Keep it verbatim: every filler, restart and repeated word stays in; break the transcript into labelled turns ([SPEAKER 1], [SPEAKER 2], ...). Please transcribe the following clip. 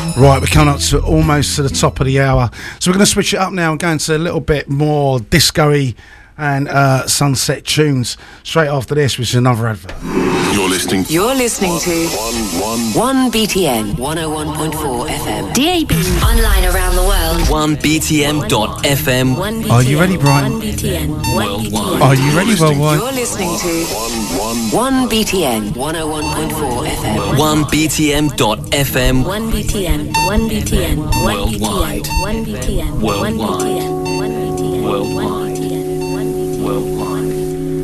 [SPEAKER 1] Right, we're coming up to almost to the top of the hour, so we're going to switch it up now and go into a little bit more disco-y and uh, sunset tunes. Straight after this, which is another advert.
[SPEAKER 2] You're listening.
[SPEAKER 3] You're listening to one B T N one oh one point four F M. D A B. Online around the world.
[SPEAKER 4] one B T M dot F M.
[SPEAKER 1] Are you ready, Brian?
[SPEAKER 3] one B T N. Worldwide.
[SPEAKER 1] Are you ready, worldwide?
[SPEAKER 3] You're listening to one B T N one oh one point four F M.
[SPEAKER 4] one B T M dot F M.
[SPEAKER 3] one B T N. one B T N.
[SPEAKER 4] Worldwide.
[SPEAKER 3] one B T N.
[SPEAKER 4] Worldwide.
[SPEAKER 3] one B T N.
[SPEAKER 4] Worldwide. Worldwide.